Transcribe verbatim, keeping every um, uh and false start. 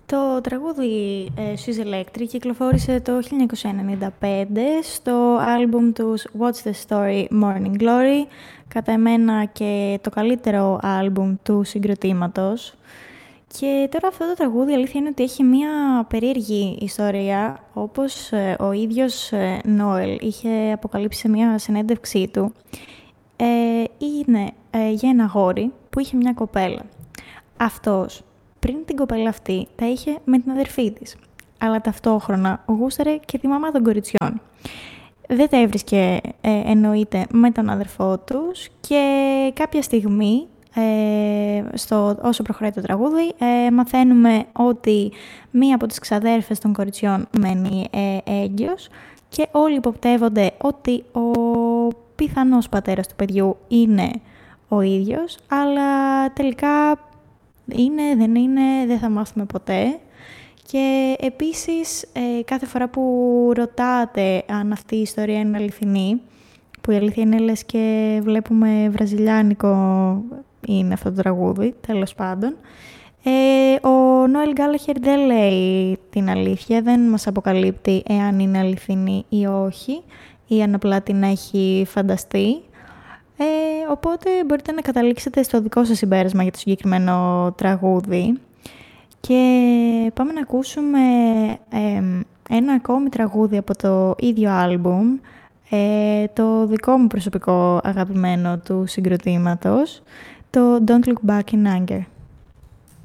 Το τραγούδι ε, She's Electric κυκλοφόρησε το χίλια εννιακόσια ενενήντα πέντε στο άλμπουμ τους What's the Story Morning Glory, κατά εμένα και το καλύτερο άλμπουμ του συγκροτήματος. Και τώρα αυτό το τραγούδι, η αλήθεια είναι ότι έχει μια περίεργη ιστορία, όπως ε, ο ίδιος ε, Νόελ είχε αποκαλύψει σε μια συνέντευξή του. Ε, είναι ε, για ένα αγόρι που είχε μια κοπέλα. Αυτός πριν την κοπέλα αυτή τα είχε με την αδερφή της, αλλά ταυτόχρονα γούσταρε και τη μαμά των κοριτσιών. Δεν τα έβρισκε ε, εννοείται με τον αδερφό τους και κάποια στιγμή, ε, στο, όσο προχωράει το τραγούδι, ε, μαθαίνουμε ότι μία από τις ξαδέρφες των κοριτσιών μένει ε, έγκυος και όλοι υποπτεύονται ότι ο πιθανός πατέρας του παιδιού είναι ο ίδιος, αλλά τελικά είναι, δεν είναι, δεν θα μάθουμε ποτέ. Και επίσης ε, κάθε φορά που ρωτάτε αν αυτή η ιστορία είναι αληθινή, που η αλήθεια είναι λες και βλέπουμε βραζιλιάνικο είναι αυτό το τραγούδι, τέλος πάντων, ε, ο Νόελ Γκάλαχερ δεν λέει την αλήθεια, δεν μας αποκαλύπτει εάν είναι αληθινή ή όχι, ή αν απλά την έχει φανταστεί. Ε, οπότε μπορείτε να καταλήξετε στο δικό σας συμπέρασμα για το συγκεκριμένο τραγούδι. Και πάμε να ακούσουμε ε, ένα ακόμη τραγούδι από το ίδιο άλμπουμ, ε, το δικό μου προσωπικό αγαπημένο του συγκροτήματος, το Don't Look Back in Anger.